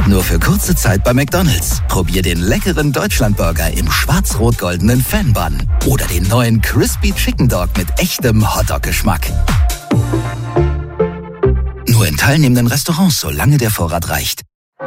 Nur für kurze Zeit bei McDonald's. Probier den leckeren Deutschlandburger im schwarz-rot-goldenen Fan-Bun. Oder den neuen Crispy Chicken Dog mit echtem Hotdog-Geschmack. Nur in teilnehmenden Restaurants, solange der Vorrat reicht.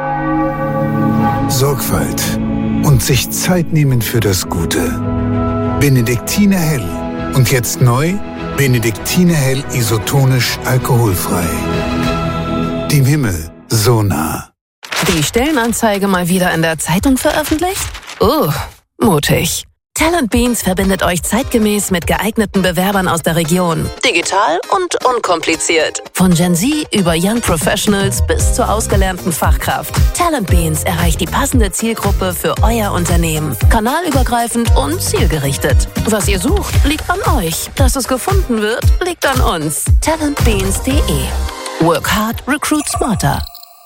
Sorgfalt und sich Zeit nehmen für das Gute. Benediktiner Hell. Und jetzt neu, Benediktiner Hell isotonisch alkoholfrei. Dem Himmel so nah. Die Stellenanzeige mal wieder in der Zeitung veröffentlicht? Mutig. Talent Beans verbindet euch zeitgemäß mit geeigneten Bewerbern aus der Region. Digital und unkompliziert. Von Gen Z über Young Professionals bis zur ausgelernten Fachkraft. Talent Beans erreicht die passende Zielgruppe für euer Unternehmen. Kanalübergreifend und zielgerichtet. Was ihr sucht, liegt an euch. Dass es gefunden wird, liegt an uns. Talentbeans.de. Work hard, recruit smarter.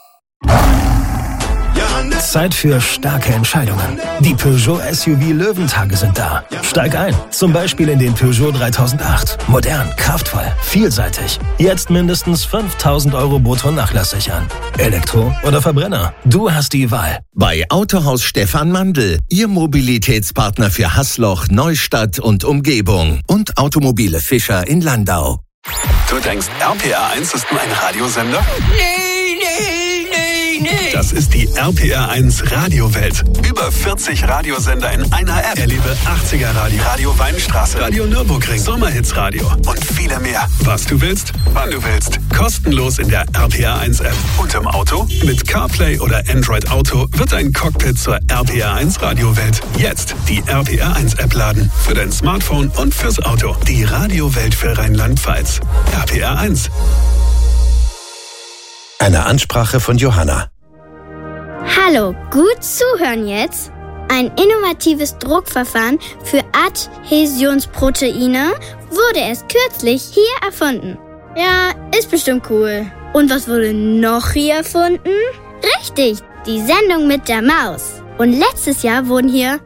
Zeit für starke Entscheidungen. Die Peugeot SUV Löwentage sind da. Steig ein, zum Beispiel in den Peugeot 3008. Modern, kraftvoll, vielseitig. Jetzt mindestens 5.000 € brutto nachlasssichern. Elektro oder Verbrenner? Du hast die Wahl. Bei Autohaus Stefan Mandl, Ihr Mobilitätspartner für Haßloch, Neustadt und Umgebung. Und Automobile Fischer in Landau. Du denkst, RPR1 ist nur ein Radiosender? Nee. Das ist die RPR1 Radiowelt. Über 40 Radiosender in einer App. Erlebe 80er Radio, Radio Weinstraße, Radio Nürburgring, Sommerhits Radio und viele mehr. Was du willst, wann du willst. Kostenlos in der RPR1 App. Und im Auto? Mit CarPlay oder Android Auto wird ein Cockpit zur RPR1 Radiowelt. Jetzt die RPR1 App laden. Für dein Smartphone und fürs Auto. Die Radiowelt für Rheinland-Pfalz. RPR1. Eine Ansprache von Johanna. Hallo, gut zuhören jetzt. Ein innovatives Druckverfahren für Adhäsionsproteine wurde erst kürzlich hier erfunden. Ja, ist bestimmt cool. Und was wurde noch hier erfunden? Richtig, die Sendung mit der Maus. Und letztes Jahr wurden hier,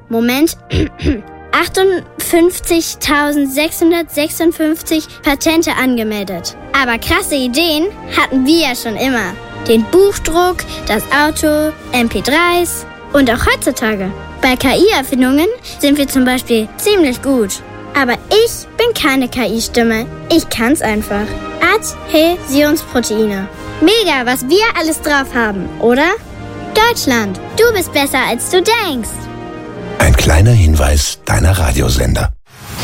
58.656 Patente angemeldet. Aber krasse Ideen hatten wir ja schon immer. Den Buchdruck, das Auto, MP3s und auch heutzutage. Bei KI-Erfindungen sind wir zum Beispiel ziemlich gut. Aber ich bin keine KI-Stimme. Ich kann's einfach. Adhäsionsproteine. Mega, was wir alles drauf haben, oder? Deutschland, du bist besser, als du denkst. Ein kleiner Hinweis deiner Radiosender.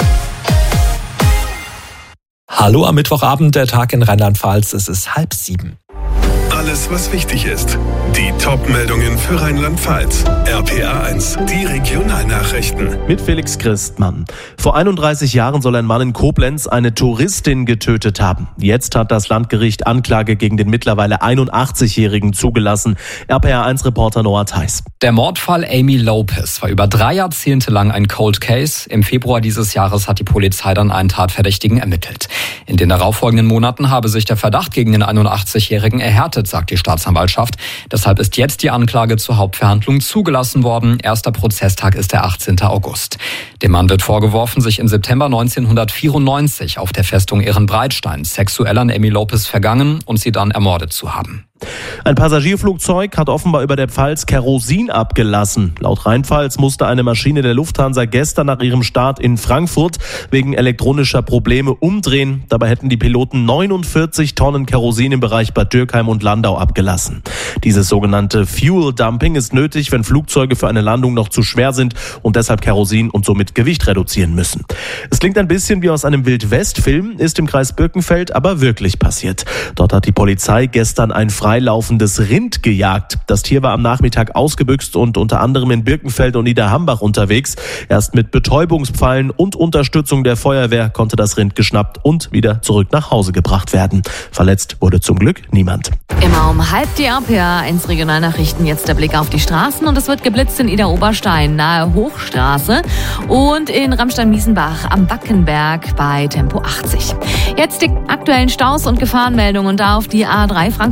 Hallo am Mittwochabend, der Tag in Rheinland-Pfalz. Es ist 6:30. Alles, was wichtig ist. Die Top-Meldungen für Rheinland-Pfalz. RPR1, die Regionalnachrichten. Mit Felix Christmann. Vor 31 Jahren soll ein Mann in Koblenz eine Touristin getötet haben. Jetzt hat das Landgericht Anklage gegen den mittlerweile 81-Jährigen zugelassen. RPR1-Reporter Noah Theis. Der Mordfall Amy Lopez war über 3 Jahrzehnte lang ein Cold Case. Im Februar dieses Jahres hat die Polizei dann einen Tatverdächtigen ermittelt. In den darauffolgenden Monaten habe sich der Verdacht gegen den 81-Jährigen erhärtet, sagt die Staatsanwaltschaft. Deshalb ist jetzt die Anklage zur Hauptverhandlung zugelassen worden. Erster Prozesstag ist der 18. August. Dem Mann wird vorgeworfen, sich im September 1994 auf der Festung Ehrenbreitstein sexuell an Amy Lopez vergangen und sie dann ermordet zu haben. Ein Passagierflugzeug hat offenbar über der Pfalz Kerosin abgelassen. Laut Rheinpfalz musste eine Maschine der Lufthansa gestern nach ihrem Start in Frankfurt wegen elektronischer Probleme umdrehen. Dabei hätten die Piloten 49 Tonnen Kerosin im Bereich Bad Dürkheim und Landau abgelassen. Dieses sogenannte Fuel Dumping ist nötig, wenn Flugzeuge für eine Landung noch zu schwer sind und deshalb Kerosin und somit Gewicht reduzieren müssen. Es klingt ein bisschen wie aus einem Wild-West-Film, ist im Kreis Birkenfeld aber wirklich passiert. Dort hat die Polizei gestern ein freilaufendes Rind gejagt. Das Tier war am Nachmittag ausgebüxt und unter anderem in Birkenfeld und Niederhambach unterwegs. Erst mit Betäubungspfeilen und Unterstützung der Feuerwehr konnte das Rind geschnappt und wieder zurück nach Hause gebracht werden. Verletzt wurde zum Glück niemand. Immer um 12:30 die RPR1 Regionalnachrichten. Jetzt der Blick auf die Straßen und es wird geblitzt in Idar-Oberstein nahe Hochstraße und in Ramstein-Miesenbach am Backenberg bei Tempo 80. Jetzt die aktuellen Staus und Gefahrenmeldungen und da auf die A3 Frankfurt Richtung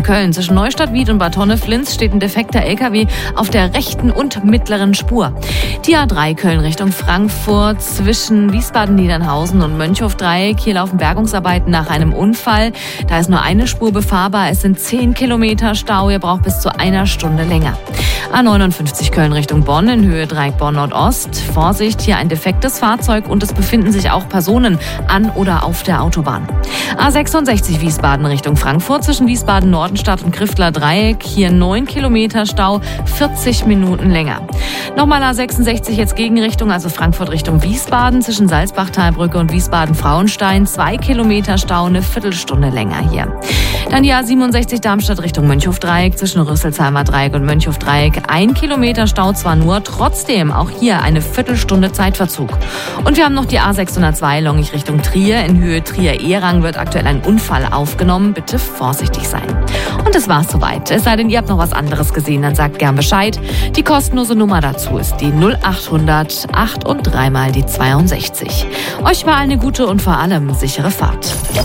Richtung Köln. Zwischen Neustadt-Wied und Bad Honneflins steht ein defekter LKW auf der rechten und mittleren Spur. Die A3 Köln Richtung Frankfurt zwischen Wiesbaden-Niedernhausen und Mönchhof-Dreieck. Hier laufen Bergungsarbeiten nach einem Unfall. Da ist nur eine Spur befahrbar. Es sind 10 Kilometer Stau. Ihr braucht bis zu einer Stunde länger. A59 Köln Richtung Bonn in Höhe Dreieck Bonn Nordost. Vorsicht, hier ein defektes Fahrzeug und es befinden sich auch Personen an oder auf der Autobahn. A66 Wiesbaden Richtung Frankfurt zwischen Wiesbaden-Nordenstadt und Kriftler Dreieck. Hier 9 Kilometer Stau, 40 Minuten länger. Nochmal A66 jetzt Gegenrichtung, also Frankfurt Richtung Wiesbaden zwischen Salzbachtalbrücke und Wiesbaden-Frauenstein. 2 Kilometer Stau, eine Viertelstunde länger hier. Dann die A67 Darmstadt Richtung Mönchhof-Dreieck zwischen Rüsselsheimer Dreieck und Mönchhof-Dreieck. 1 Kilometer Stau zwar nur, trotzdem auch hier eine Viertelstunde Zeitverzug. Und wir haben noch die A602 Longich Richtung Trier. In Höhe Trier-Ehrang wird aktuell ein Unfall aufgenommen. Bitte vorsichtig sein. Und das war's soweit. Es sei denn, ihr habt noch was anderes gesehen, dann sagt gern Bescheid. Die kostenlose Nummer dazu ist die 0800 8 und 3 mal die 62. Euch war eine gute und vor allem sichere Fahrt.